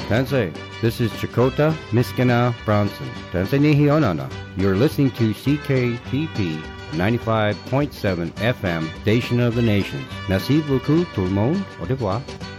Tansei, this is Chakota Miskina Bronson. Tansei Nihionana. You're listening to CKTP 95.7 FM, Station of the Nations. Merci beaucoup tout le monde. Au revoir.